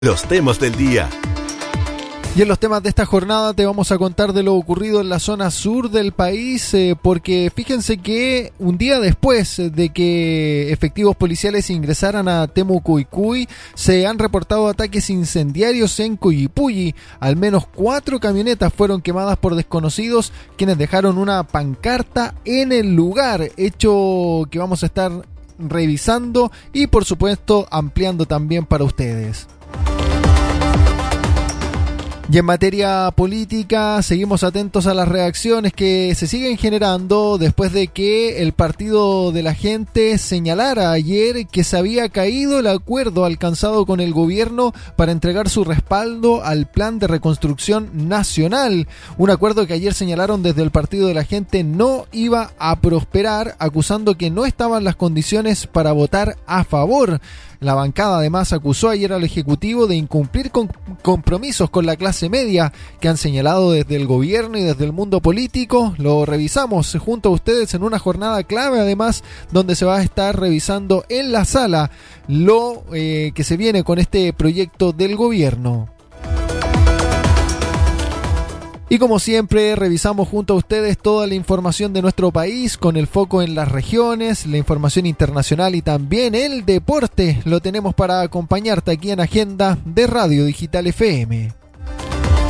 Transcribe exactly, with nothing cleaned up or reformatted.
Los temas del día. Y en los temas de esta jornada te vamos a contar de lo ocurrido en la zona sur del país, eh, porque fíjense que un día después de que efectivos policiales ingresaran a Temucuicui, se han reportado ataques incendiarios en Coyipulli. Al menos cuatro camionetas fueron quemadas por desconocidos, quienes dejaron una pancarta en el lugar, hecho que vamos a estar revisando y por supuesto ampliando también para ustedes. Y en materia política, seguimos atentos a las reacciones que se siguen generando después de que el Partido de la Gente señalara ayer que se había caído el acuerdo alcanzado con el gobierno para entregar su respaldo al Plan de Reconstrucción Nacional. Un acuerdo que ayer señalaron desde el Partido de la Gente no iba a prosperar, acusando que no estaban las condiciones para votar a favor. La bancada además acusó ayer al Ejecutivo de incumplir con compromisos con la clase media que han señalado desde el gobierno y desde el mundo político. Lo revisamos junto a ustedes en una jornada clave, además, donde se va a estar revisando en la sala lo eh, que se viene con este proyecto del gobierno. Y como siempre, revisamos junto a ustedes toda la información de nuestro país con el foco en las regiones, la información internacional y también el deporte. Lo tenemos para acompañarte aquí en Agenda de Radio Digital F M.